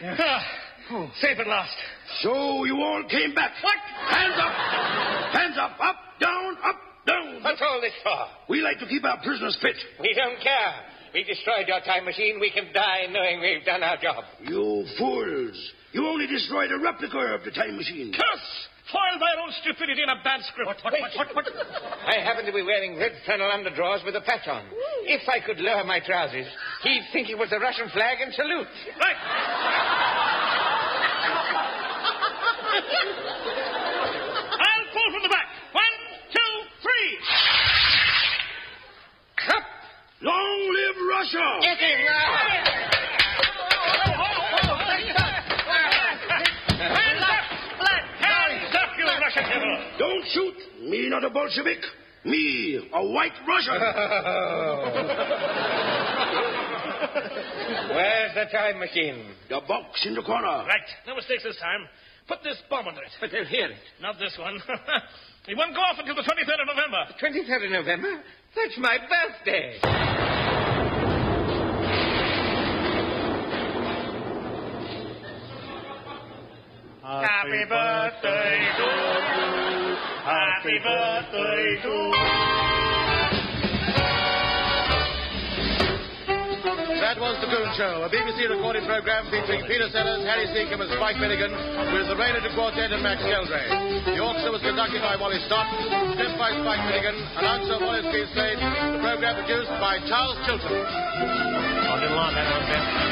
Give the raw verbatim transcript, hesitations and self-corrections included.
Oh. Safe at last. So you all came back. What? Hands up. Hands up. Up, down, up, down. What's all this for? We like to keep our prisoners fit. We don't care. We destroyed your time machine. We can die knowing we've done our job. You fools. You only destroyed a replica of the time machine. Curse! Foiled by your own stupidity in a bad script. What, what, what, what, what? I happen to be wearing red flannel underdrawers with a patch on. If I could lower my trousers, he'd think it was the Russian flag and salute. Right. I'll pull from the back. One, two, three. Up. Long live Russia! Get him now. Hands up! Hands up, you Russian devil! Don't shoot. Me not a Bolshevik. Me, a white Russian. Where's the time machine? The box in the corner. Right. No mistakes this time. Put this bomb under it. But they'll hear it. Not this one. It won't go off until the twenty-third of November. twenty-third of November? That's my birthday. Happy birthday to you. Happy birthday to you. That was The Goon Show, a B B C recorded program featuring Peter Sellers, Harry Seacombe and Spike Milligan, with the Raynard Quartet and Max Sheldrake. The orchestra was conducted by Wally Stott, script by Spike Milligan, announcer Wallace Greenslade, the program produced by Charles Chilton. Oh, didn't long, that one, Ben.